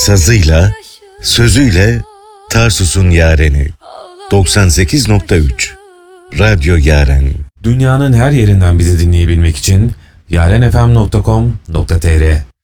sazıyla, sözüyle Tarsus'un yareni. 98.3 Radyo Yaren. Dünyanın her yerinden bizi dinleyebilmek için yarenfm.com.tr